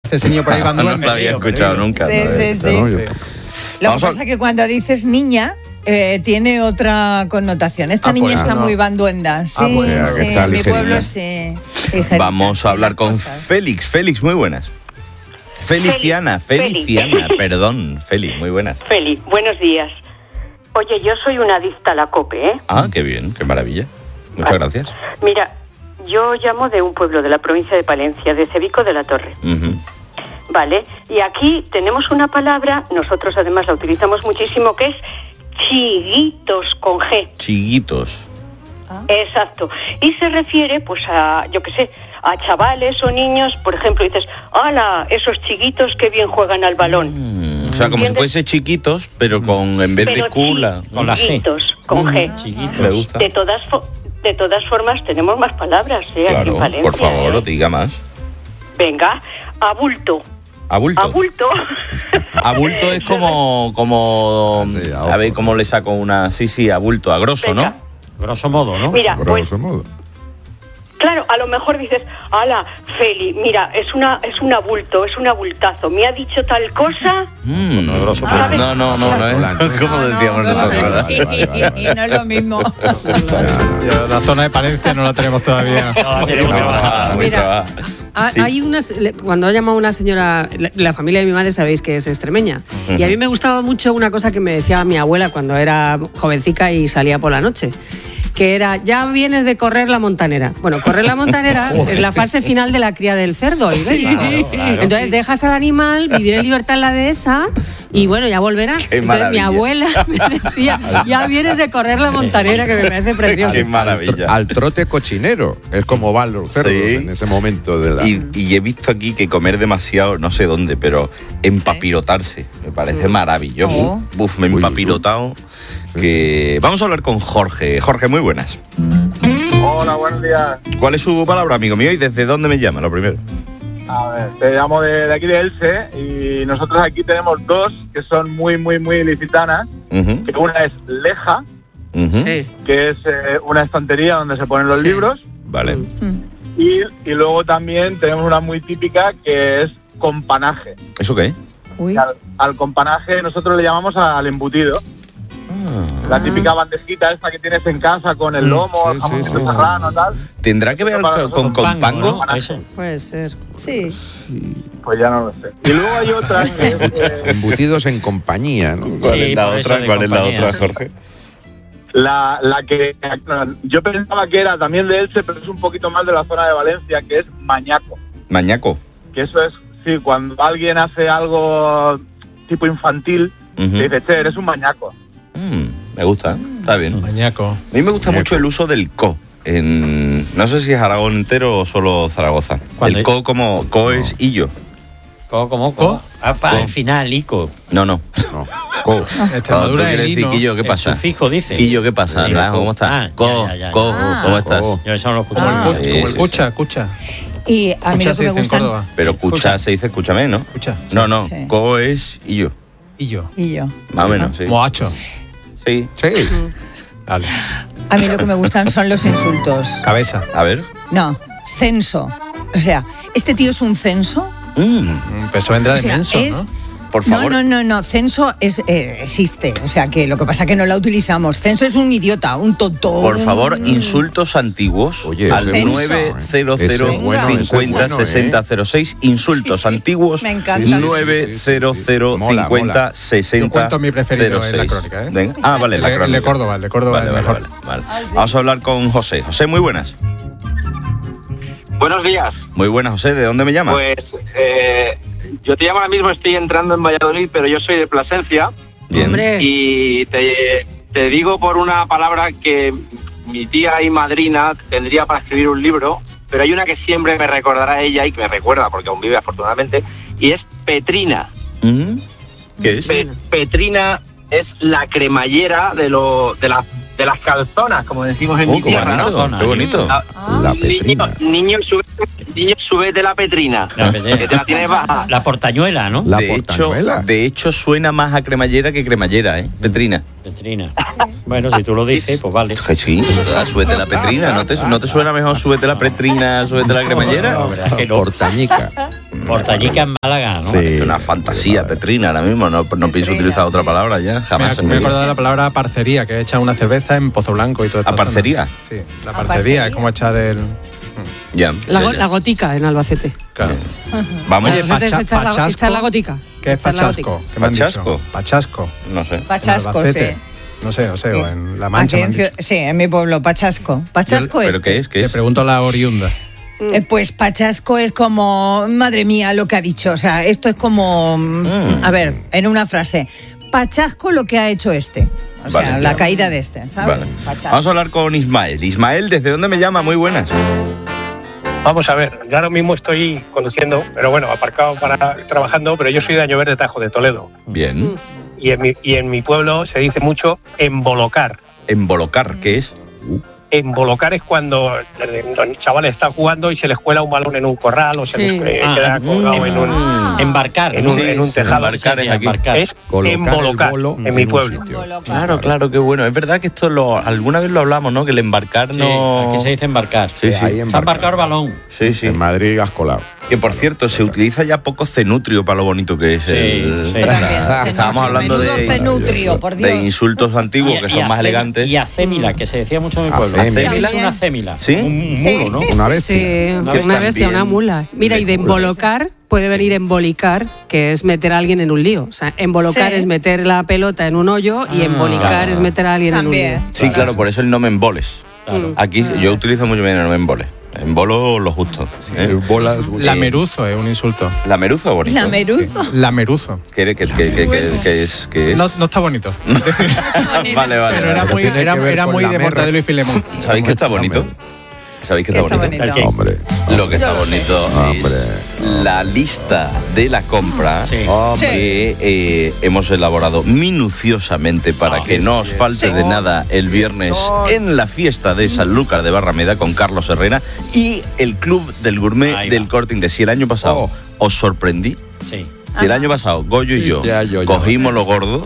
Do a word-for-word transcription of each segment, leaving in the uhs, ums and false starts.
Este señor por ahí va No lo había escuchado nunca. Sí, ¿no? sí, sí. No, yo- Lo Vamos que a- pasa es que cuando dices niña, eh, tiene otra connotación. Esta Ah, niña pues, está no. muy banduenda. Sí, Ah, pues, ya, sí, que está en mi ligerilla. pueblo sí. ligerita, Vamos sí, a hablar las con cosas. Félix. Félix, muy buenas. Feliciana, Félix. Feliciana, perdón. Félix, muy buenas. Feli, buenos días. Oye, yo soy una adicta a la COPE, ¿eh? Ah, qué bien, qué maravilla. Muchas gracias. Mira, yo llamo de un pueblo de la provincia de Palencia, de Cebico de la Torre. Ujú. Vale, y aquí tenemos una palabra, nosotros además la utilizamos muchísimo, que es chiguitos con G. Chiguitos. Exacto. Y se refiere, pues, a, yo qué sé, a chavales o niños, por ejemplo, dices, ¡hala! Esos chiquitos que bien juegan al balón. Mm, o sea, como si ¿Entiendes? fuese chiquitos, pero con en vez de Pero cula. chi- Con la G. chiquitos, con G. Chiquitos. Me gusta. De todas, fo- de todas formas, tenemos más palabras, ¿eh? Aquí Claro, en Valencia, por favor, ¿eh? diga más. Venga, abulto. Abulto. Abulto. Abulto es como, como, Sí, a a ver ojo. cómo le saco una, sí, sí, abulto, a grosso, Venga. ¿no? Grosso modo, ¿no? Mira, pues, Grosso modo. claro, a lo mejor dices, ala, Feli, mira, es una es un abulto, es un abultazo. Me ha dicho tal cosa. Mm, No, grosso ah, modo. no, no, no, no, es como No, no, decíamos no, nosotros, no, ¿verdad? sí, Vale, vale, vale. no es lo mismo. Ya, la zona de Palencia no la tenemos todavía. No, tenemos que No, bajar. muy Mira. trabajo. Ah, Sí. Hay unas, le- cuando ha llamado una señora, la, la familia de mi madre sabéis que es extremeña, y a mí me gustaba mucho una cosa que me decía mi abuela cuando era jovencica y salía por la noche, que era, ya vienes de correr la montanera. Bueno, correr la montanera es la fase final de la cría del cerdo ibérico. Claro, claro. Entonces dejas al animal vivir en libertad en la dehesa y bueno, ya volverá. Qué Entonces mi maravilla. abuela me decía, ya vienes de correr la montanera, que me parece precioso. Qué maravilla. Al trote cochinero. Es como van los cerdos Sí. en ese momento de la... Y, y he visto aquí que comer demasiado, no sé dónde, pero empapirotarse. Me parece maravilloso. Oh. Buf, me he Uy, empapirotado. Que... Vamos a hablar con Jorge. Jorge, muy buenas. Hola, buenos días. ¿Cuál es su palabra, amigo mío? ¿Y desde dónde me llama, lo primero? A ver, te llamo de, de aquí de Elche y nosotros aquí tenemos dos que son muy, muy, muy ilicitanas. Ujú, Que una es Leja, ujú. Sí. que es eh, una estantería donde se ponen los Sí. libros. Vale. Y, y luego también tenemos una muy típica que es companaje. ¿Eso qué? Uy. Y Al, al companaje nosotros le llamamos al embutido. Ah. La típica bandejita esta que tienes en casa con el lomo, sí, el jamón sí, de sí. serrano, tal. ¿Tendrá que ver Para con, con, nosotros con pango? ¿no? Eso. Puede ser. Sí. Pues ya no lo sé. Y luego hay otra que es... eh, Embutidos en compañía, ¿no? ¿Cuál Sí, es la por eso otra? de ¿Cuál es la compañía, otra, sí. Jorge? La, la que yo pensaba que era también de Elche, pero es un poquito más de la zona de Valencia, que es mañaco. Mañaco. Que eso es, sí, cuando alguien hace algo tipo infantil, Ujú. te dice, che, eres un mañaco. Mm, me gusta, está bien. Mañaco. A mí me gusta mucho el uso del co. En, no sé si es Aragón entero o solo Zaragoza. ¿Cuándo? El co como co es illo. Co, como, co. Ah, pa, al final, ico. No, no. No. Co. Cuando tú Extremadura quieres y decir no. quillo, ¿qué El pasa? sufijo dice. Quillo, ¿qué pasa? Sí, Naranjo, co. ¿cómo estás? Ah, co, ya, ya, ya. co, Ah. ¿cómo estás? Co. Yo eso no lo escucho. Ah. Como el, Sí, como el sí, cucha, escucha. Y a mí Escucha lo se que me dice en gustan... Córdoba. Pero escucha, se dice escúchame, ¿no? Escucha. No, no. Sí. Co es illo. Y yo. Y yo. Más o menos, sí. Moacho. Sí. Sí. Vale. A mí lo que me gustan son los insultos. Cabeza. A ver. No, censo. O sea, ¿este tío es un censo? Mm, Un peso vendrá O de sea, menso, es... ¿no? por No, favor. no, no, no, censo es, eh, existe, o sea que lo que pasa es que no la utilizamos. Censo es un idiota, un tonto. Por un- favor, insultos antiguos Oye, al ese es nueve cero cero Ese es bueno, ese es cincuenta bueno, sesenta ¿eh? cero seis. Insultos Sí, sí. antiguos Me encanta. nueve cero cero Mola, cincuenta mola. sesenta Yo cuento mi preferido cero en la seis. crónica, ¿eh? Venga. Ah, vale, la El de- el crónica. de Córdoba, el de Córdoba Vale, es vale, mejor. vale, vale. Vamos a hablar con José. José, muy buenas. Buenos días. Muy buenas, José. ¿De dónde me llamas? Pues eh, yo te llamo ahora mismo, estoy entrando en Valladolid, pero yo soy de Plasencia. Bien. Hombre, Y te, te digo por una palabra que mi tía y madrina tendría para escribir un libro, pero hay una que siempre me recordará a ella y que me recuerda porque aún vive afortunadamente, y es Petrina. ¿Mm? ¿Qué es? Pe- Petrina es la cremallera de, lo, de, la, de las calzonas, como decimos en Oh, mi qué tierra, bonito, ¿no? qué bonito. Ah, La Niño, Petrina. niño, sube, niño, súbete la Petrina. La, Que te la tienes baja. la portañuela, ¿no? La de, hecho, portañuela. de hecho, suena más a cremallera que cremallera, ¿eh? Petrina. Petrina. Bueno, si tú lo dices, pues vale. Que sí, ¿verdad? Súbete la Petrina. ¿No te, ¿No te suena mejor súbete la Petrina, súbete la cremallera? No, la verdad es que no. Portañica. Portallica en Málaga, ¿no? Sí. Es una fantasía petrina ahora mismo, no, no pienso utilizar otra palabra ya, Me, jamás. he- en me he mi vida. acordado de la palabra parcería, que he echado una cerveza en Pozo Blanco y todo esto. ¿A parcería? Sí, la parcería, es como echar el... Ya. La, ya, go- ya. la gotica en Albacete. Claro. Vamos, En Albacete es pacha- echar la, pachasco. echar la gotica. ¿Qué es Echar la pachasco? gotica. ¿Qué me han dicho? ¿Pachasco? Pachasco. no sé. Pachasco, En Albacete. sí. No sé, no sé, o Sí. en La Mancha Aquí me han en Ciu- dicho. sí, en mi pueblo, Pachasco. Pachasco ¿Pero es. qué es? ¿Qué Le es? pregunto a la oriunda. Eh, pues Pachasco es como, madre mía, lo que ha dicho. O sea, esto es como, Mm. a ver, en una frase, Pachasco lo que ha hecho este. O sea, Vale, la ya. caída de este, ¿sabes? Vale. Pachasco. Vamos a hablar con Ismael. Ismael, ¿desde dónde me llama? Muy buenas. Vamos a ver, yo ahora mismo estoy conduciendo, pero bueno, aparcado para trabajando, pero yo soy de Añover de Tajo, de Toledo. Bien. Y en mi, y en mi pueblo se dice mucho embolocar. Embolocar, ¿qué es? Embolocar es cuando los chavales están jugando y se les cuela un balón en un corral o se Sí. les eh, Ah, queda colgado en un... Ah. Embarcar. En un- Sí, en un sí, tejado. Embarcar es aquí. embarcar. Es Colocar embolocar el bolo en mi un pueblo. sitio. Claro, claro, qué bueno. Es verdad que esto lo, alguna vez lo hablamos, ¿no? Que el embarcar Sí, no... aquí se dice embarcar. Sí, sí. Ahí Se ha embarcar. embarcado el balón. Sí, sí. En Madrid has colado. Que por cierto, se utiliza ya poco cenutrio para lo bonito que es. Sí, el- sí. Yo también, Estábamos cenutrio, hablando menudo de, cenutrio, por Dios. de insultos antiguos que son más acé- elegantes. Y acémila, que se decía mucho en mi pueblo. Acémila. Acémila es una acémila. ¿Sí? Un Sí. mulo, ¿no? Una vez. Sí, Una una, vez bestia, también una mula. Mira, y de de mula. embolocar puede venir embolicar, que es meter a alguien en un lío. O sea, embolocar Sí. es meter la pelota en un hoyo y embolicar es meter a alguien También. en un lío. Sí, claro, por eso el no me emboles. Claro. Aquí yo utilizo mucho bien el no me emboles. Embolo lo justo. ¿eh? El bolas. Lameruzo es un insulto. La meruzo bonito. La meruzo. Lameruzo. ¿Qué, qué, qué, qué- qué- qué es? ¿Qué es? No, no está bonito. vale, vale. Pero era vale. muy, tiene era, que ver era con muy la de merra. Mortadelo y Filemón. ¿Sabéis que está bonito? ¿Sabéis que está, Está bonito? bonito. ¿El qué? Hombre. Lo que está Yo lo sé. bonito es la lista de la compra Sí. que eh, hemos elaborado minuciosamente para que no os falte de nada el viernes en la fiesta de Sanlúcar de Barrameda con Carlos Herrera y el Club del Gourmet Ahí del va. Corte Inglés. Si el año pasado Oh. os sorprendí, Sí. si el año pasado Goyo y yo Ya, yo, ya. cogimos lo gordo,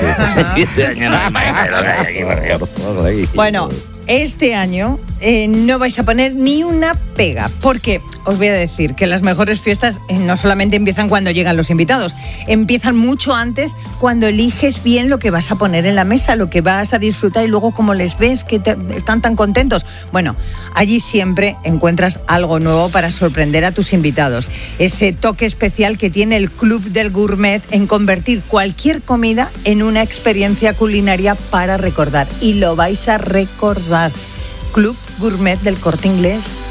y este año no hay más que lo que hay aquí, por Dios. Bueno, este año eh, no vais a poner ni una pega, porque os voy a decir que las mejores fiestas eh, no solamente empiezan cuando llegan los invitados, empiezan mucho antes cuando eliges bien lo que vas a poner en la mesa, lo que vas a disfrutar y luego como les ves que te- están tan contentos. Bueno, allí siempre encuentras algo nuevo para sorprender a tus invitados. Ese toque especial que tiene el Club del Gourmet en convertir cualquier comida en una experiencia culinaria para recordar. Y lo vais a recordar. Club Gourmet del Corte Inglés.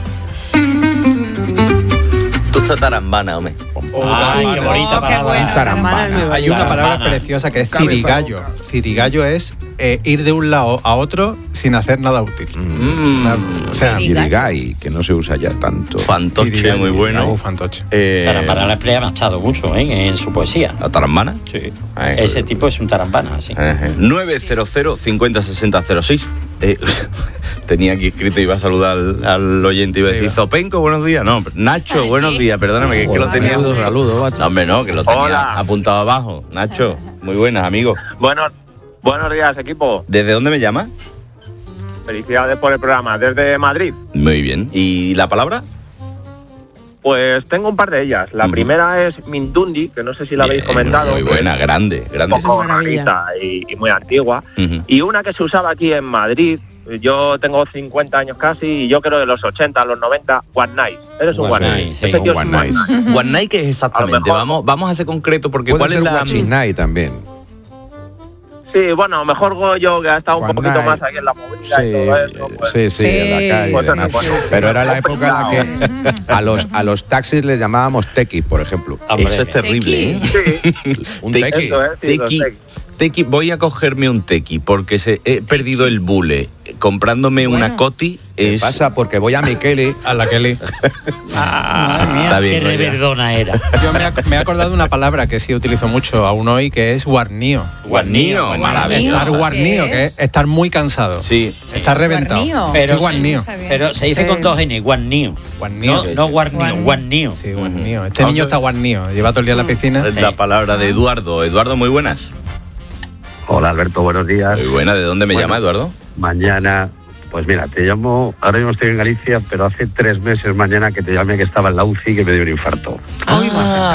Tú estás tarambana, hombre. Ay, qué bonita Oh, qué palabra. bueno. Tarambana. Hay una Tarambana. palabra preciosa que es Cabeza cirigallo. boca. Cirigallo es eh, ir de un lado a otro sin hacer nada útil. Mm. O sea, Cirigallo. Irigay, que no se usa ya tanto. Fantoche, cirigallo. muy bueno. Uh, fantoche. Eh, Tarambana la emplea Machado mucho, ¿eh? En su poesía. ¿La tarambana? Sí. Ay, Ese tipo es un tarambana, sí. Ajá. nueve cero cero cincuenta sesenta cero seis. Eh, tenía aquí escrito, iba a saludar al, al oyente, iba a decir, Zopenco, buenos días. No, Nacho, Ay, buenos sí. días, perdóname, que es que lo tenía. Saludos, saludos, macho. No, hombre, no, que lo tenía Hola. apuntado abajo. Nacho, muy buenas, amigo. Bueno, buenos días, equipo. ¿Desde dónde me llama? Felicidades por el programa. Desde Madrid. Muy bien. ¿Y la palabra? Pues tengo un par de ellas. La Ujú. primera es Mindundi, que no sé si la habéis Bien, comentado. Muy buena, grande, grande. Un poco Es maravilla. rarita y, y muy antigua. Ujú. Y una que se usaba aquí en Madrid. Yo tengo cincuenta años casi y yo creo de los ochenta a los noventa, One Night. Eres un One One Night, Night. sí, Este un tío es One un One Night. Night. One Night, ¿qué es exactamente? A lo mejor- Vamos, vamos a ser concreto porque Puede ¿cuál ser es la...? Guachinay también. Sí, bueno, mejor Goyo, que ha estado un One poquito Night. más aquí en la movida Sí, y todo eso. Pues, sí, sí, Sí, en la calle. pues, demás. sí, sí, sí. Pero era la época en la que a los, a los taxis les llamábamos tequis, por ejemplo. Hombre, Eso es terrible, ¿eh? Sí, Un Te- tequi. eso es, sí, los Tequi, tequis. tequi, voy a cogerme un tequi porque se, he perdido el bule. Comprándome una coti ¿Qué es... pasa? Porque voy a Micheli. A la Kelly. Está bien, Qué Goya. reverdona era. Yo me, ac- me he acordado de una palabra que sí utilizo mucho aún hoy, que es guarnío. Guarnío, maravilloso. Estar guarnío, ¿Qué que es? es estar muy cansado. Sí. Estar reventado. Guarnío. Pero, Qué guarnío. pero se dice Sí. con dos N, guarnío. Guarnío. No, no guarnío, Guarnío. guarnío. Sí, guarnío. Este Vamos niño a está ver. guarnío. Lleva todo el día en la piscina. Es la palabra de Eduardo. Eduardo, muy buenas. Hola Alberto, buenos días. Muy buena. ¿De dónde me Bueno. llama, Eduardo? Mañana Pues mira, te llamo, ahora mismo estoy en Galicia, pero hace tres meses mañana que te llamé que estaba en la U C I que me dio un infarto. Ah,